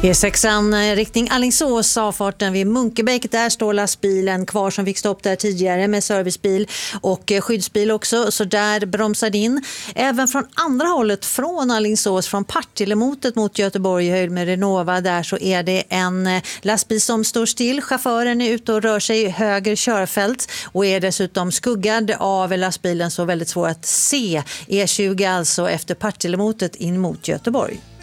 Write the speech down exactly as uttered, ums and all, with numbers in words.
E sexan riktning Alingsås, avfarten vid Munkebäck. Där står lastbilen kvar som fick stopp där tidigare med servicebil och skyddsbil också. Så där bromsade in. Även från andra hållet, från Alingsås, från Partillemotet mot Göteborg höjd med Renova. Där så är det en lastbil som står still. Chauffören är ute och rör sig i höger körfält och är dessutom skuggad av lastbilen, så väldigt svårt att se. E tjugo alltså efter Partillemotet in mot Göteborg.